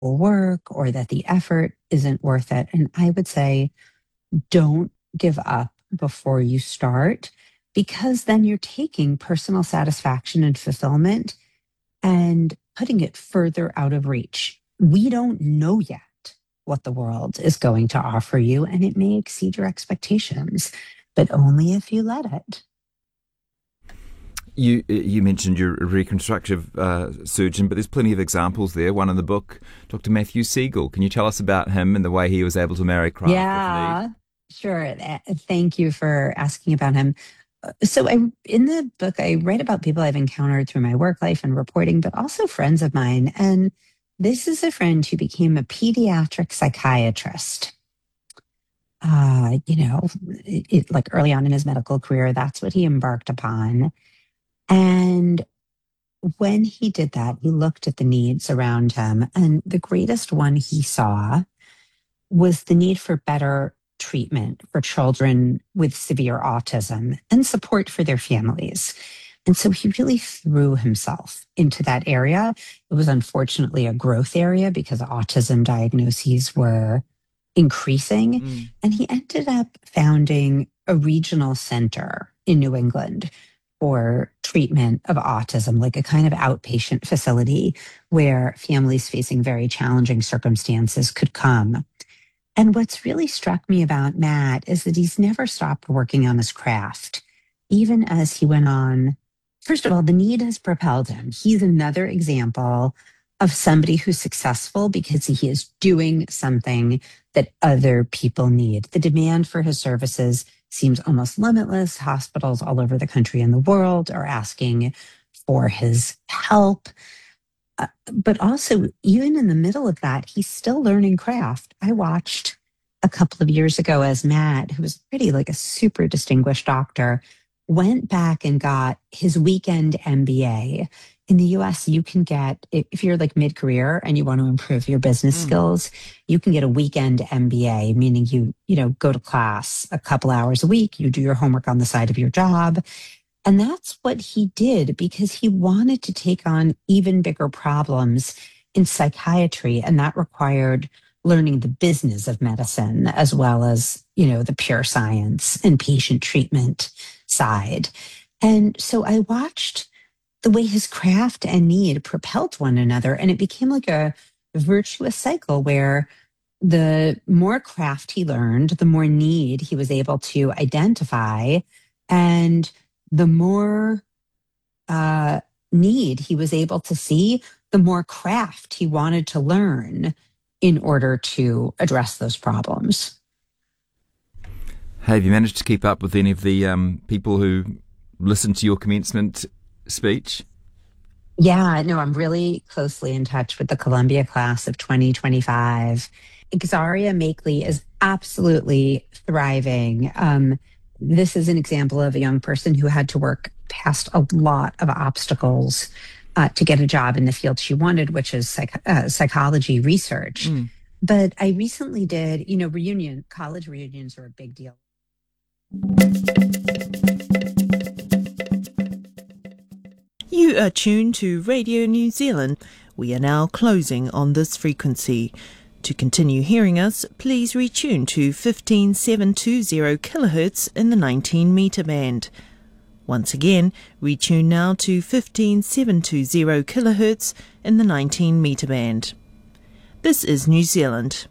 work or that the effort isn't worth it. And I would say, don't give up before you start, because then you're taking personal satisfaction and fulfillment and putting it further out of reach. We don't know yet what the world is going to offer you, and it may exceed your expectations, but only if you let it. You mentioned you're a reconstructive surgeon, but there's plenty of examples there. One in the book, Dr. Matthew Siegel. Can you tell us about him and the way he was able to marry craft with need? Sure. Thank you for asking about him. So in the book, I write about people I've encountered through my work life and reporting, but also friends of mine. And this is a friend who became a pediatric psychiatrist. Like early on in his medical career, that's what he embarked upon. And when he did that, he looked at the needs around him. And the greatest one he saw was the need for better treatment for children with severe autism and support for their families. And so he really threw himself into that area. It was unfortunately a growth area because autism diagnoses were increasing. And he ended up founding a regional center in New England for treatment of autism, like a kind of outpatient facility where families facing very challenging circumstances could come. And what's really struck me about Matt is that he's never stopped working on his craft, even as he went on. First of all, the need has propelled him. He's another example of somebody who's successful because he is doing something that other people need. The demand for his services seems almost limitless. Hospitals all over the country and the world are asking for his help. But also, even in the middle of that, he's still learning craft. I watched a couple of years ago as Matt, who was pretty like a super distinguished doctor, went back and got his weekend MBA. In the US, you can get, if you're like mid-career and you want to improve your business skills, you can get a weekend MBA, meaning you go to class a couple hours a week, you do your homework on the side of your job. And that's what he did because he wanted to take on even bigger problems in psychiatry. And that required learning the business of medicine as well as, the pure science and patient treatment side. And so I watched the way his craft and need propelled one another. And it became like a virtuous cycle where the more craft he learned, the more need he was able to identify. And the more need he was able to see, the more craft he wanted to learn in order to address those problems. Have you managed to keep up with any of the people who listened to your commencement speech? Yeah, no, I'm really closely in touch with the Columbia class of 2025. Xaria Makeley is absolutely thriving. This is an example of a young person who had to work past a lot of obstacles to get a job in the field she wanted, which is psychology research. But I recently did, college reunions are a big deal. You are tuned to Radio New Zealand. We are now closing on this frequency. To continue hearing us, please retune to 15720 kHz in the 19 metre band. Once again, retune now to 15720 kHz in the 19 metre band. This is New Zealand.